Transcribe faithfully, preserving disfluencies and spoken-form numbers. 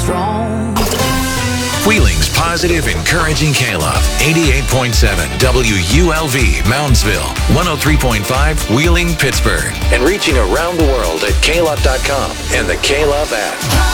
strong. Wheeling's positive, encouraging K-Love. eighty-eight point seven W U L V, Moundsville. one oh three point five, Wheeling, Pittsburgh. And reaching around the world at K Love dot com and the K-Love app.